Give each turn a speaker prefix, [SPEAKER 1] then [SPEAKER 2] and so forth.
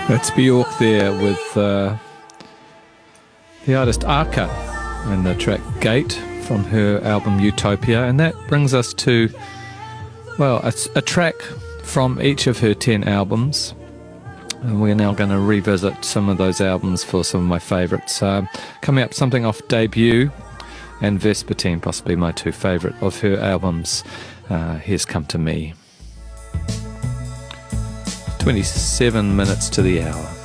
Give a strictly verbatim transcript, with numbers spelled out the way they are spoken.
[SPEAKER 1] That's Bjork there with uh, the artist Arca and the track Gate from her album Utopia. And that brings us to, well, a, a track from each of her ten albums. And we're now going to revisit some of those albums for some of my favourites. Uh, coming up, something off Debut and Vespertine, possibly my two favourite of her albums. Uh, here's Come to Me. twenty-seven minutes to the hour.